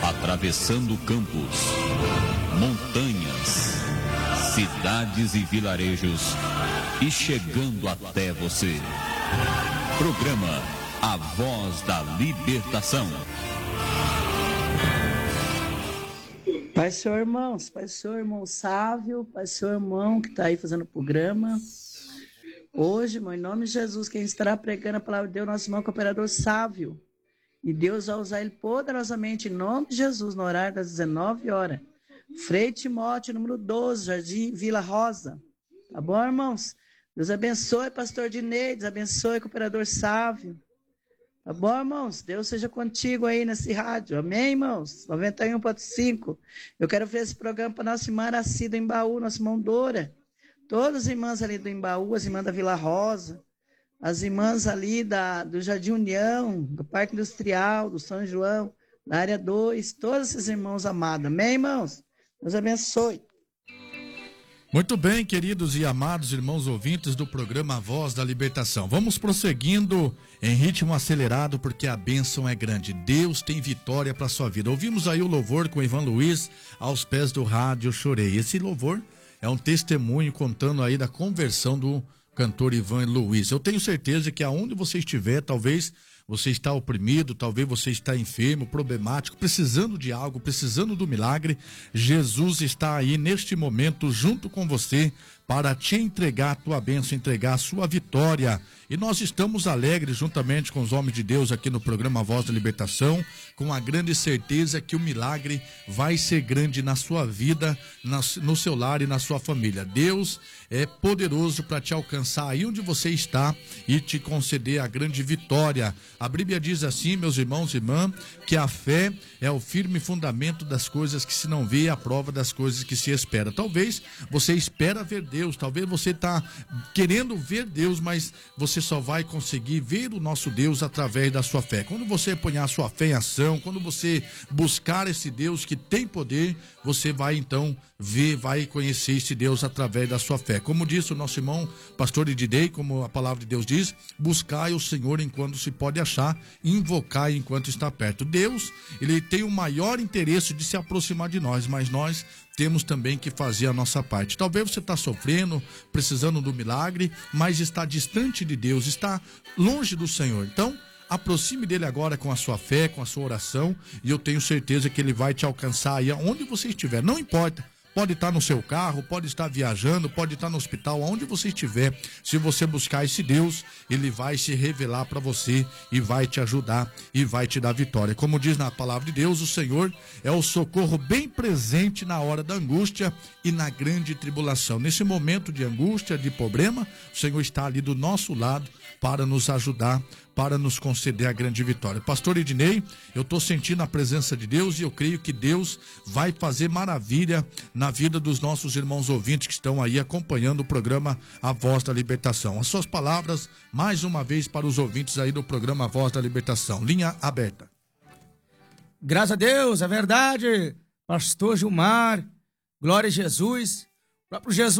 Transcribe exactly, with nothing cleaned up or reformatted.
atravessando campos, montanhas, cidades e vilarejos e chegando até você. Programa A Voz da Libertação. Pai, Senhor, irmãos, Pai, Senhor, irmão Sávio, Pai, Senhor, irmão que está aí fazendo o programa. Hoje, irmão, em nome de Jesus, quem estará pregando a palavra de Deus, nosso irmão cooperador Sávio. E Deus vai usar ele poderosamente em nome de Jesus, no horário das dezenove horas. Frei Timóteo, número doze, Jardim Vila Rosa. Tá bom, irmãos? Deus abençoe, pastor Dinei, abençoe, cooperador Sávio. Tá bom, irmãos? Deus seja contigo aí nesse rádio. Amém, irmãos? noventa e um ponto cinco. Eu quero ver esse programa para nossa irmã Araci do Embaú, nossa irmã Dora. Todas as irmãs ali do Embaú, as irmãs da Vila Rosa, as irmãs ali da, do Jardim União, do Parque Industrial, do São João, da Área dois, todos esses irmãos amados. Amém, irmãos? Deus abençoe. Muito bem, queridos e amados irmãos ouvintes do programa Voz da Libertação. Vamos prosseguindo em ritmo acelerado porque a bênção é grande. Deus tem vitória para a sua vida. Ouvimos aí o louvor com Ivan Luiz, Aos Pés do Rádio Chorei. Esse louvor é um testemunho contando aí da conversão do cantor Ivan Luiz. Eu tenho certeza que aonde você estiver, talvez você está oprimido, talvez você está enfermo, problemático, precisando de algo, precisando do milagre, Jesus está aí neste momento junto com você para te entregar a tua bênção, entregar a sua vitória. E nós estamos alegres juntamente com os homens de Deus aqui no programa Voz da Libertação, com a grande certeza que o milagre vai ser grande na sua vida, no seu lar e na sua família. Deus é poderoso para te alcançar aí onde você está e te conceder a grande vitória. A Bíblia diz assim, meus irmãos e irmãs, que a fé é o firme fundamento das coisas que se não vê e a prova das coisas que se espera. Talvez você espera ver Deus, talvez você está querendo ver Deus, mas você só vai conseguir ver o nosso Deus através da sua fé. Quando você põe a sua fé em ação, quando você buscar esse Deus que tem poder, você vai então ver, vai conhecer esse Deus através da sua fé. Como disse o nosso irmão pastor Edidei, como a palavra de Deus diz, buscai o Senhor enquanto se pode achar, invocai enquanto está perto. Deus, ele tem o maior interesse de se aproximar de nós, mas nós temos também que fazer a nossa parte. Talvez você está sofrendo, precisando do milagre, mas está distante de Deus, está longe do Senhor. Então, aproxime dele agora com a sua fé, com a sua oração, e eu tenho certeza que ele vai te alcançar aí onde você estiver. Não importa. Pode estar no seu carro, pode estar viajando, pode estar no hospital, aonde você estiver. Se você buscar esse Deus, ele vai se revelar para você e vai te ajudar e vai te dar vitória. Como diz na palavra de Deus, o Senhor é o socorro bem presente na hora da angústia e na grande tribulação. Nesse momento de angústia, de problema, o Senhor está ali do nosso lado para nos ajudar, para nos conceder a grande vitória. Pastor Ednei, eu estou sentindo a presença de Deus e eu creio que Deus vai fazer maravilha na vida dos nossos irmãos ouvintes que estão aí acompanhando o programa A Voz da Libertação. As suas palavras, mais uma vez, para os ouvintes aí do programa A Voz da Libertação. Linha aberta. Graças a Deus, é verdade. Pastor Gilmar, glória a Jesus. O próprio Jesus